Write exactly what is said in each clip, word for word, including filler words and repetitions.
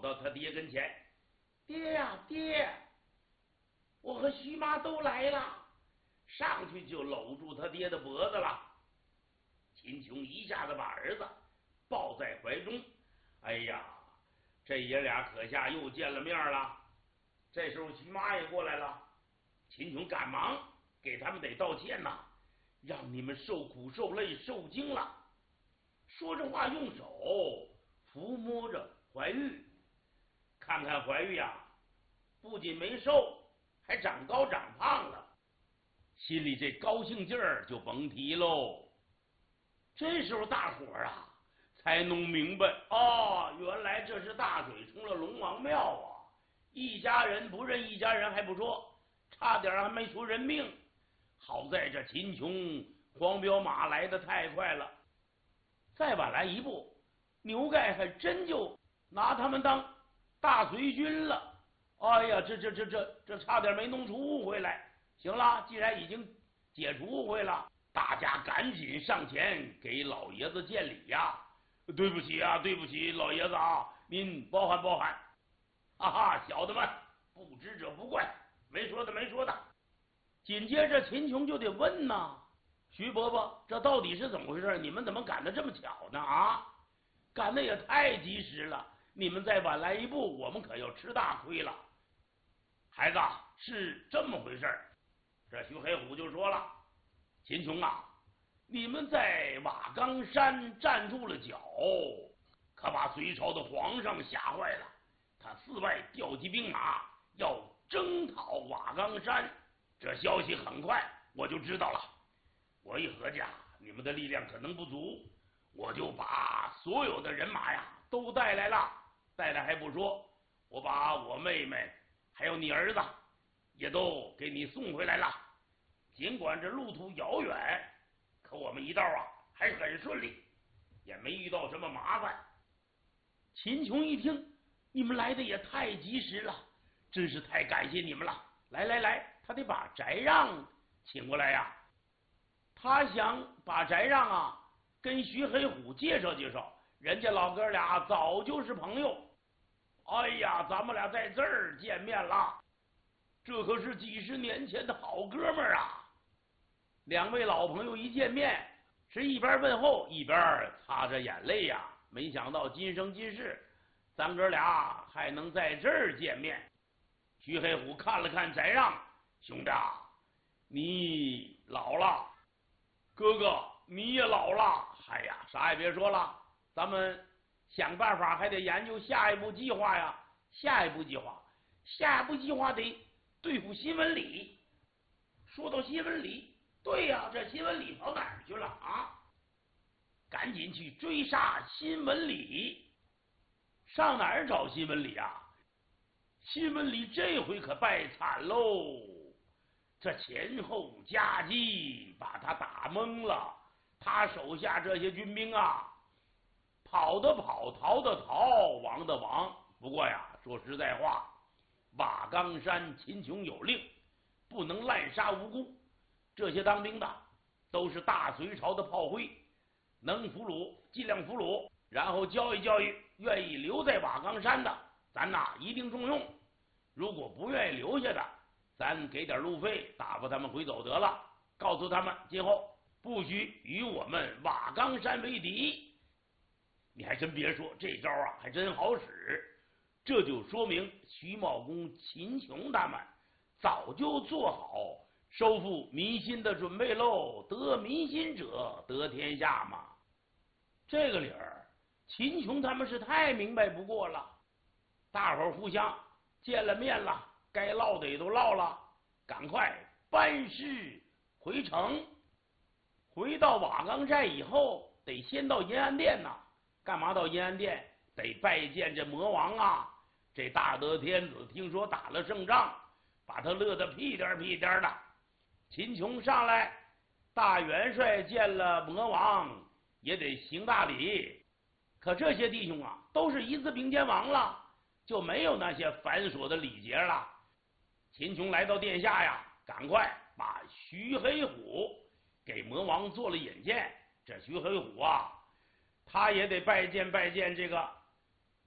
到他爹跟前：“爹呀，爹，我和徐妈都来了。”上去就搂住他爹的脖子了。秦琼一下子把儿子抱在怀中。哎呀，这爷俩可下又见了面了。这时候徐妈也过来了。秦琼赶忙给他们得道歉呐，让你们受苦受累受惊了。说着话，用手抚摸着怀玉，看看怀玉呀、啊，不仅没瘦，还长高长胖了。心里这高兴劲儿就甭提喽。这时候大伙儿啊才弄明白，哦，原来这是大水冲了龙王庙啊！一家人不认一家人还不说，差点还没出人命。好在这秦琼黄骠马来得太快了，再晚来一步，牛盖还真就拿他们当大随军了。哎呀，这这这这这差点没弄出误会来。行了，既然已经解除误会了，大家赶紧上前给老爷子见礼呀！对不起啊，对不起，老爷子啊，您包涵包涵。哈哈，小的们，不知者不怪，没说的没说的。紧接着秦琼就得问呐，徐伯伯，这到底是怎么回事？你们怎么赶得这么巧呢？啊，赶得也太及时了！你们再晚来一步，我们可要吃大亏了。孩子，是这么回事。这徐黑虎就说了：“秦琼啊，你们在瓦岗山站住了脚，可把隋朝的皇上吓坏了。他寺外调集兵马，要征讨瓦岗山。这消息很快我就知道了。我一合计啊，你们的力量可能不足，我就把所有的人马呀都带来了。带来还不说，我把我妹妹还有你儿子也都给你送回来了。尽管这路途遥远，可我们一道啊还很顺利，也没遇到什么麻烦。”秦琼一听，你们来的也太及时了，真是太感谢你们了。来来来，他得把翟让请过来呀。他想把翟让啊跟徐黑虎介绍介绍，人家老哥俩早就是朋友。哎呀，咱们俩在这儿见面了，这可是几十年前的好哥们儿啊！两位老朋友一见面，是一边问候一边擦着眼泪呀。没想到今生今世，咱哥俩还能在这儿见面。徐黑虎看了看翟让，兄弟，你老了，哥哥你也老了。哎呀，啥也别说了，咱们想办法还得研究下一步计划呀。下一步计划，下一步计划得对付新闻里。说到新闻里，对呀，这新闻里跑哪儿去了啊？赶紧去追杀新闻里。上哪儿找新闻里啊？新闻里这回可败惨喽！这前后夹击把他打懵了，他手下这些军兵啊，跑的跑，逃的逃，亡的亡。不过呀，说实在话，瓦岗山秦琼有令，不能滥杀无辜。这些当兵的都是大隋朝的炮灰，能俘虏尽量俘虏，然后教育教育愿意留在瓦岗山的，咱呐一定重用。如果不愿意留下的，咱给点路费，打发他们回走得了。告诉他们，今后不许与我们瓦岗山为敌。你还真别说，这招啊还真好使。这就说明徐茂公、秦琼他们早就做好收复民心的准备喽。得民心者得天下嘛。这个理儿，秦琼他们是太明白不过了。大伙儿互相见了面了，该唠的也都唠了，赶快班师回城。回到瓦岗寨以后，得先到阴安殿呐。干嘛到阴安殿？得拜见这魔王啊！这大德天子听说打了胜仗，把他乐得屁颠屁颠的。秦琼上来，大元帅见了魔王也得行大礼。可这些弟兄啊，都是一字并肩王了，就没有那些繁琐的礼节了。秦琼来到殿下呀，赶快把徐黑虎给魔王做了引荐。这徐黑虎啊，他也得拜见拜见这个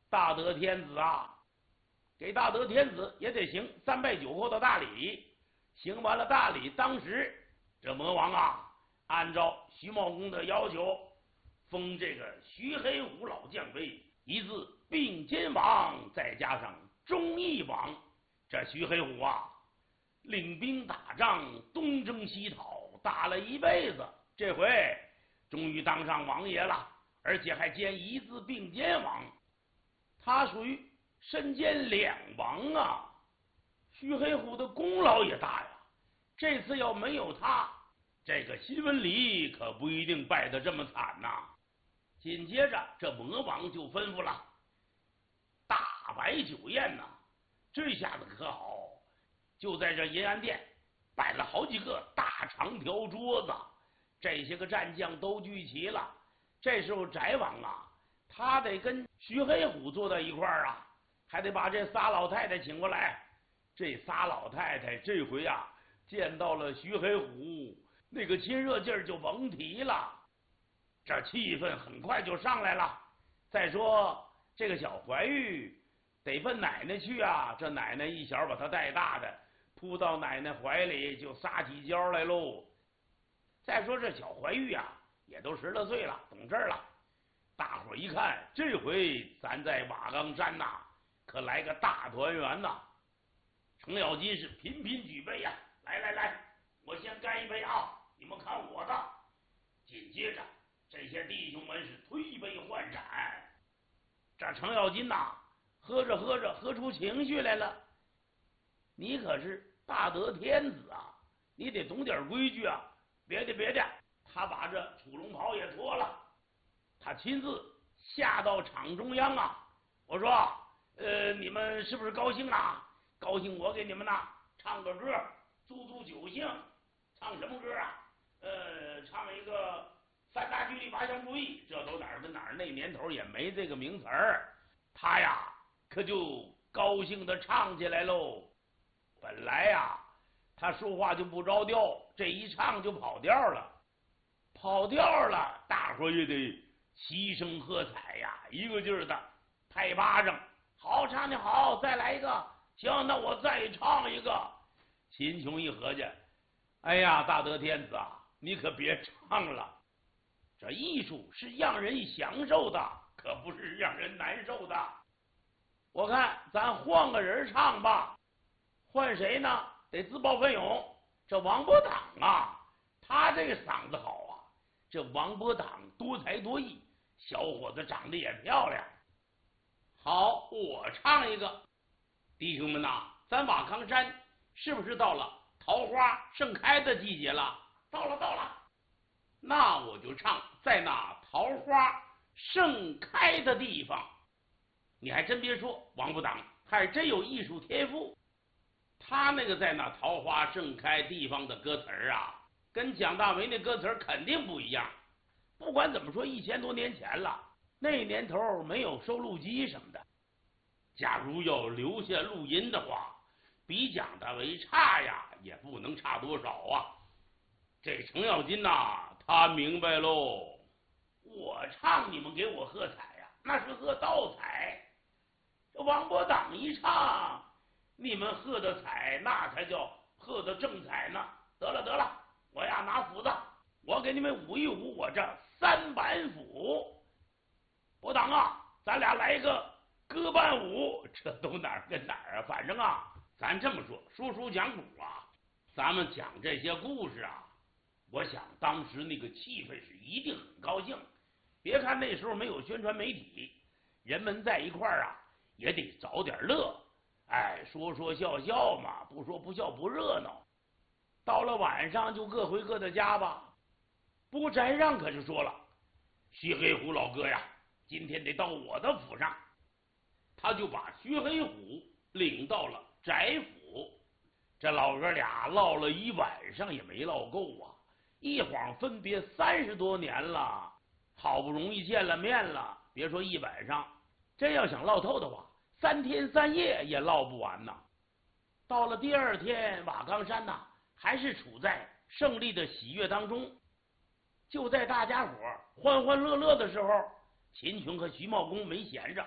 大德天子啊，给大德天子也得行三拜九叩的大礼。行完了大礼，当时这魔王啊，按照徐茂公的要求，封这个徐黑虎老将为一字并肩王，再加上忠义王。这徐黑虎啊，领兵打仗，东征西讨，打了一辈子，这回终于当上王爷了，而且还兼一字并肩王。他属于身兼两王啊，徐黑虎的功劳也大呀。这次要没有他，这个新闻里可不一定败得这么惨呐。紧接着，这魔王就吩咐了，大摆酒宴呐。这下子可好，就在这银安殿摆了好几个大长条桌子，这些个战将都聚齐了。这时候翟王啊，他得跟徐黑虎坐在一块儿啊，还得把这仨老太太请过来。这仨老太太这回啊，见到了徐黑虎，那个亲热劲儿就甭提了，这气氛很快就上来了。再说这个小怀玉得奔奶奶去啊，这奶奶一小把她带大的，扑到奶奶怀里就撒起娇来喽。再说这小怀玉啊，也都十来岁了，懂事了。大伙一看，这回咱在瓦岗山呐、啊，可来个大团圆呐！程咬金是频频举杯呀、啊，来来来，我先干一杯啊！你们看我的。紧接着，这些弟兄们是推杯换盏。这程咬金呐、啊，喝着喝着喝出情绪来了。你可是大德天子啊，你得懂点规矩啊！别的别的，他把这楚龙袍也脱了，他亲自下到场中央啊。我说，呃，你们是不是高兴啊？高兴，我给你们呐唱个歌，助助酒兴。唱什么歌啊？呃，唱一个三大句例八项注意，这都哪儿跟哪儿，那年头也没这个名词儿。他呀，可就高兴的唱起来喽。本来呀，他说话就不着调，这一唱就跑调了。跑调了，大伙也得齐声喝彩呀，一个劲儿的拍巴掌。好，唱得好，再来一个。行，那我再唱一个。秦琼一合计，哎呀，大德天子啊，你可别唱了，这艺术是让人享受的，可不是让人难受的。我看咱换个人唱吧。换谁呢？得自报奋勇。这王伯党啊，他这个嗓子好啊。这王伯党多才多艺，小伙子长得也漂亮。好，我唱一个。弟兄们呐，咱瓦岗山是不是到了桃花盛开的季节了？到了，到了。那我就唱在那桃花盛开的地方。你还真别说，王伯党还真有艺术天赋。他那个在那桃花盛开地方的歌词儿啊，跟蒋大为那歌词儿肯定不一样。不管怎么说，一千多年前了，那年头没有收录机什么的。假如要留下录音的话，比蒋大为差呀，也不能差多少啊。这程咬金呐、啊，他明白喽。我唱，你们给我喝彩呀，那是喝倒彩。这王伯党一唱，你们喝的彩，那才叫喝的正彩呢。得了得了，我呀拿斧子，我给你们舞一舞我这三板斧。伯党啊，咱俩来一个歌伴舞，这都哪儿跟哪儿啊？反正啊，咱这么说，说书讲古啊，咱们讲这些故事啊，我想当时那个气氛是一定很高兴。别看那时候没有宣传媒体，人们在一块儿啊，也得找点乐。哎，说说笑笑嘛，不说不笑不热闹。到了晚上就各回各的家吧。不过翟让可是说了，徐黑虎老哥呀，今天得到我的府上。他就把徐黑虎领到了翟府。这老哥俩唠了一晚上也没唠够啊，一晃分别三十多年了，好不容易见了面了，别说一晚上，真要想唠透的话，三天三夜也唠不完呐。到了第二天，瓦岗山呐，还是处在胜利的喜悦当中。就在大家伙欢欢乐乐的时候，秦琼和徐茂公没闲着，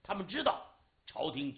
他们知道朝廷